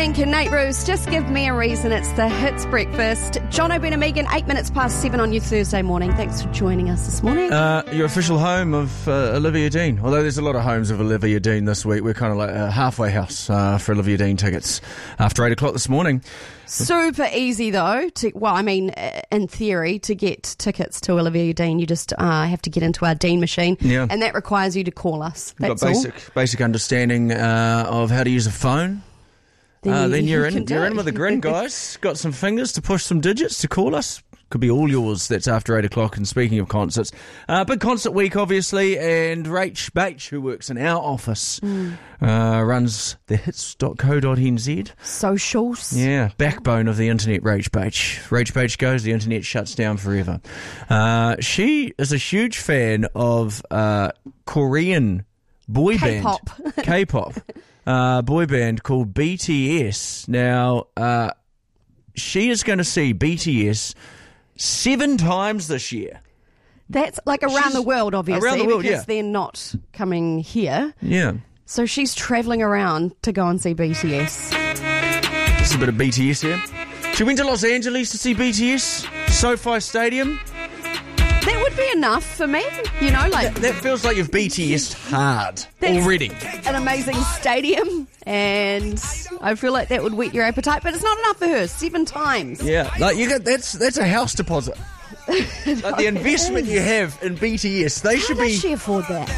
Hank and Nate Roos, just give me a reason. It's the Hits Breakfast. John O'Brien and Megan, 8 minutes past 7 on your Thursday morning. Thanks for joining us this morning. Your official home of Olivia Dean. Although there's a lot of homes of Olivia Dean this week. We're kind of like a halfway house for Olivia Dean tickets after 8 o'clock this morning. Super easy, though. In theory, to get tickets to Olivia Dean, you just have to get into our Dean machine. Yeah. And that requires you to call us. You've got basic understanding of how to use a phone. Then you're in with a grin, guys. Got some fingers to push some digits to call us. Could be all yours. That's after 8 o'clock. And speaking of concerts, big concert week, obviously. And Rach Bache, who works in our office, runs thehits.co.nz. Socials. Yeah, backbone of the internet, Rach Bache. Rach Bache goes, the internet shuts down forever. She is a huge fan of Korean boy band. K-pop. Boy band called BTS. Now, she is going to see BTS 7 times this year. That's like around the world, obviously. Around the world, because they're not coming here. Yeah. So she's travelling around to go and see BTS. Just a bit of BTS here. She went to Los Angeles to see BTS. SoFi Stadium. That would be enough for me, you know, like... That feels like you've BTS'd hard already. An amazing stadium, and I feel like that would whet your appetite, but it's not enough for her. 7 times. Yeah, like that's a house deposit. Like the investment you have in BTS, they should be... How does she afford that?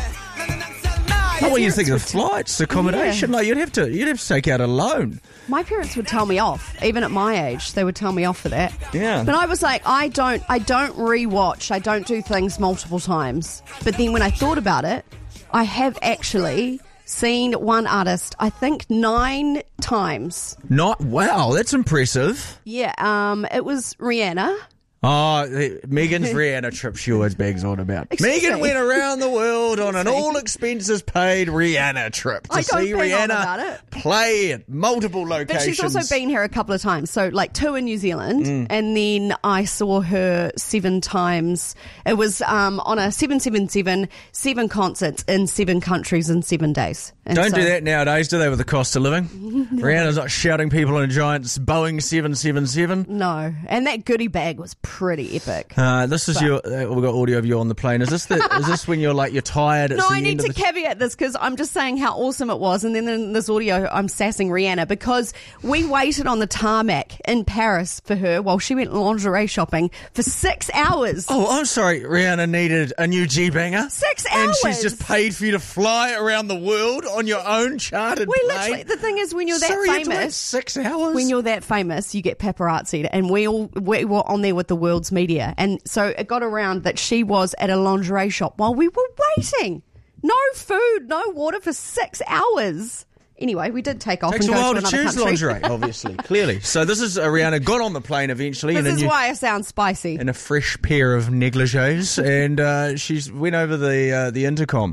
Well, you think of flights, accommodation, like you'd have to take out a loan. My parents would tell me off, even at my age. They would tell me off for that. Yeah. But I was like, I don't rewatch. I don't do things multiple times. But then when I thought about it, I have actually seen one artist, I think 9 times. Wow, that's impressive. Yeah, it was Rihanna. Oh, Megan's Rihanna trip she always bags on about. Megan went around the world on an all-expenses-paid Rihanna trip to see Rihanna play at multiple locations. But she's also been here a couple of times. So, like 2 in New Zealand, and then I saw her 7 times. It was on a 777, 7 concerts in 7 countries in 7 days. And Don't do that nowadays, do they, with the cost of living? No. Rihanna's not shouting people in a giant Boeing 777. No, and that goodie bag was pretty epic. This is we've got audio of you on the plane. Is this when you're tired? No, I need to caveat this because I'm just saying how awesome it was, and then in this audio I'm sassing Rihanna because we waited on the tarmac in Paris for her while she went lingerie shopping for 6 hours. Oh, I'm sorry, Rihanna needed a new G-banger. 6 hours! And she's just paid for you to fly around the world on your own chartered plane. The thing is, when you're that famous... You had to wait 6 hours? When you're that famous, you get paparazzi'd, and we were on there with the world's media, and so it got around that she was at a lingerie shop while we were waiting. No food, no water for 6 hours. Anyway, we did take off and go to another country. Takes a while to choose lingerie, obviously, clearly. So this is Rihanna got on the plane eventually. This is why I sound spicy. In a fresh pair of negligees, and she went over the intercom.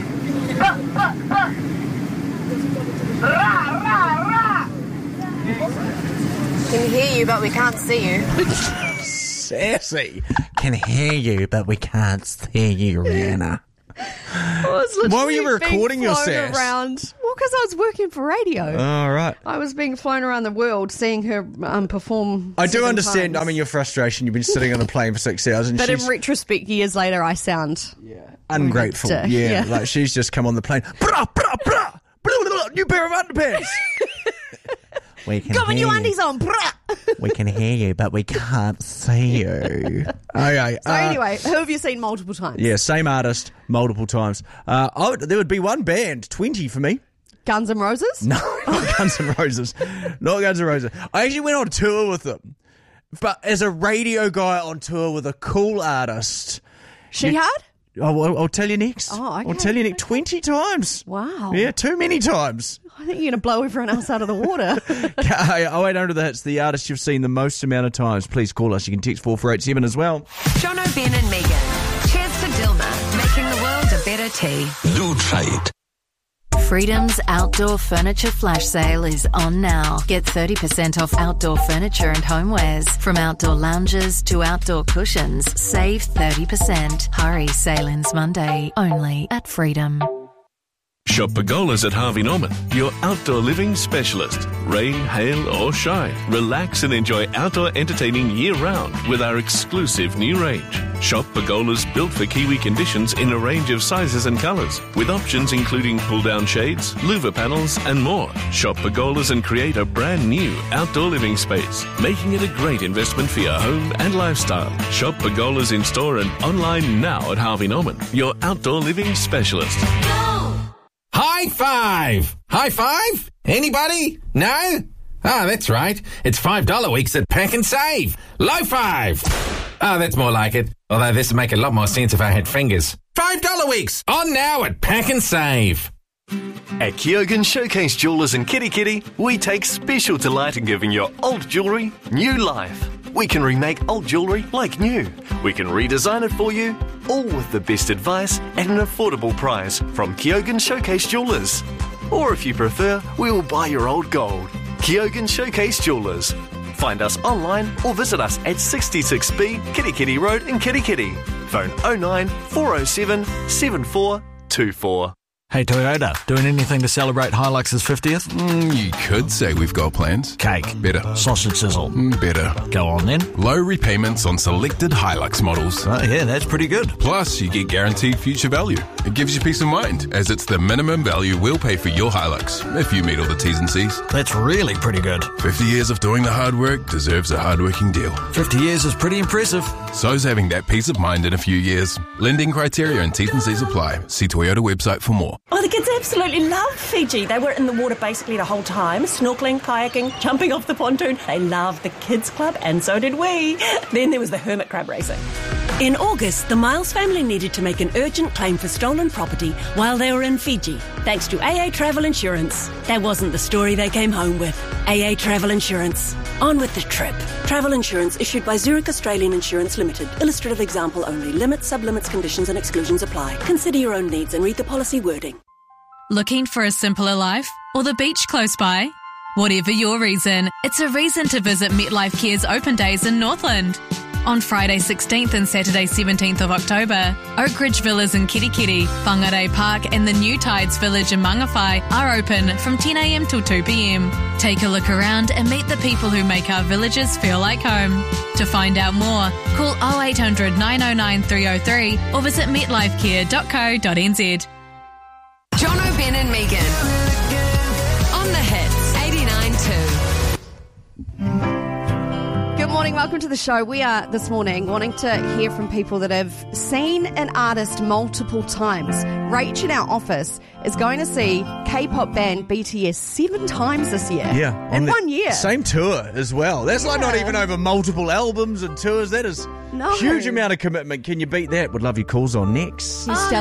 Can hear you, but we can't see you. Sassy. Can hear you, but we can't see you, Rihanna. Why were you recording your sass? Well, because I was working for radio. Oh, right. I was being flown around the world seeing her perform. I do understand, times. I mean, your frustration. You've been sitting on a plane for 6 hours. And but in retrospect, years later, I sound... ungrateful. Yeah, like she's just come on the plane. Brah, brah, brah, blah, blah, blah, new pair of underpants. Got my new undies on. We can hear you, but we can't see you. Okay. So anyway, who have you seen multiple times? Yeah, same artist, multiple times. There would be one band, 20 for me. Guns N' Roses? No, not Guns N' Roses. Not Guns N' Roses. I actually went on tour with them. But as a radio guy on tour with a cool artist... Shihad? I'll tell you next. Oh, okay. I'll tell you next. 20 times. Wow. Yeah, too many times. I think you're going to blow everyone else out of the water. 0800 the hits, the artist you've seen the most amount of times. Please call us. You can text 4487 as well. John O'Brien and Megan. Cheers to Dilma, making the world a better tea. Do try it. Freedom's outdoor furniture flash sale is on now. Get 30% off outdoor furniture and homewares. From outdoor lounges to outdoor cushions, save 30%. Hurry, sale ends Monday, only at Freedom. Shop Pergolas at Harvey Norman, your outdoor living specialist. Rain, hail or shine, relax and enjoy outdoor entertaining year-round with our exclusive new range. Shop Pergolas built for Kiwi conditions in a range of sizes and colours, with options including pull-down shades, louver panels and more. Shop Pergolas and create a brand new outdoor living space, making it a great investment for your home and lifestyle. Shop Pergolas in store and online now at Harvey Norman, your outdoor living specialist. High five! High five? Anybody? No? That's right. It's $5 weeks at Pack and Save. Low five! That's more like it. Although this would make a lot more sense if I had fingers. $5 weeks! On now at Pack and Save. At Kyogen Showcase Jewelers in Kirikiri, we take special delight in giving your old jewellery new life. We can remake old jewellery like new. We can redesign it for you, all with the best advice at an affordable price from Kyogen Showcase Jewelers. Or if you prefer, we will buy your old gold. Kyogen Showcase Jewelers. Find us online or visit us at 66B Kirikiri Road in Kirikiri. Phone 09 407 7424. Hey Toyota, doing anything to celebrate Hilux's 50th? You could say we've got plans. Cake. Better. Sausage sizzle. Better. Go on then. Low repayments on selected Hilux models. Oh yeah, that's pretty good. Plus, you get guaranteed future value. It gives you peace of mind, as it's the minimum value we'll pay for your Hilux, if you meet all the T's and C's. That's really pretty good. 50 years of doing the hard work deserves a hard-working deal. 50 years is pretty impressive. So's having that peace of mind in a few years. Lending criteria and T's and C's apply. See Toyota website for more. Oh, the kids absolutely love Fiji. They were in the water basically the whole time, snorkeling, kayaking, jumping off the pontoon. They loved the kids club, and so did we. Then there was the hermit crab racing. In August, the Miles family needed to make an urgent claim for stolen property while they were in Fiji, thanks to AA Travel Insurance. That wasn't the story they came home with. AA Travel Insurance. On with the trip. Travel insurance issued by Zurich Australian Insurance Limited. Illustrative example only. Limits, sublimits, conditions and exclusions apply. Consider your own needs and read the policy wording. Looking for a simpler life or the beach close by? Whatever your reason, it's a reason to visit MetLife Care's open days in Northland. On Friday 16th and Saturday 17th of October, Oak Ridge Villas in Kirikiri, Whangarei Park and the New Tides Village in Mangawhai are open from 10am till 2pm. Take a look around and meet the people who make our villages feel like home. To find out more, call 0800 909 303 or visit metlifecare.co.nz. John O'Ben and Megan. On the Hits, 89.2. Good morning, welcome to the show. We are this morning wanting to hear from people that have seen an artist multiple times. Rach in our office is going to see K-pop band BTS 7 times this year. Yeah. In 1 year. Same tour as well. That's like not even over multiple albums and tours. That is No. huge amount of commitment. Can you beat that? Would love your calls on next.